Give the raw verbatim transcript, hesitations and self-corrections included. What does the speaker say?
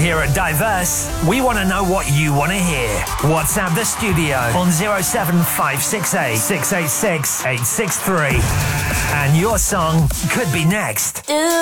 Here at Diverse, we want to know what you want to hear. WhatsApp the studio on zero seven five six eight, six eight six, eight six three. And your song could be next.